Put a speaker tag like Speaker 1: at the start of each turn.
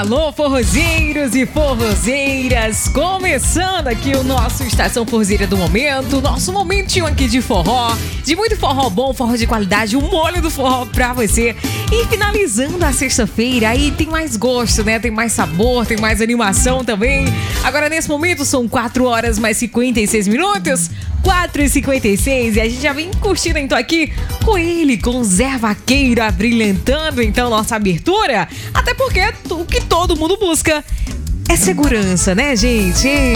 Speaker 1: Alô, forrozeiros e forrozeiras, começando aqui o nosso Estação Forrozeira do Momento, nosso momentinho aqui de forró, de muito forró bom, forró de qualidade, o molho do forró pra você. E finalizando a sexta-feira, aí tem mais gosto, né? Tem mais sabor, tem mais animação também. Agora nesse momento são 4 horas mais 56 minutos, 4h56, e a gente já vem curtindo então aqui com ele, com Zé Vaqueiro, abrilhantando então nossa abertura, até porque o que todo mundo busca é segurança, né, gente?